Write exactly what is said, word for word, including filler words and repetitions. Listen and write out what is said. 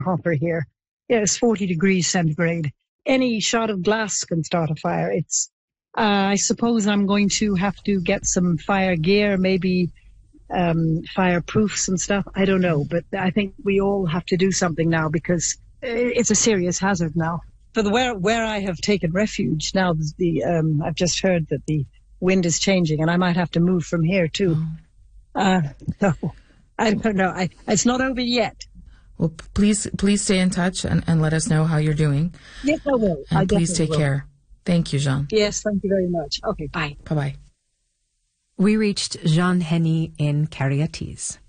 hopper here. Yeah, it's forty degrees centigrade. Any shot of glass can start a fire. It's, uh, I suppose I'm going to have to get some fire gear, maybe um, fireproofs and stuff. I don't know, but I think we all have to do something now because it's a serious hazard now. For the where where I have taken refuge now, the um, I've just heard that the wind is changing, and I might have to move from here too. Uh, so I don't know. I, it's not over yet. Well, please please stay in touch and, and let us know how you're doing. Yes, I will. And I please take will. care. Thank you, Jean. Yes, thank you very much. Okay, bye. Bye bye. We reached Jean Henny in Carriatis.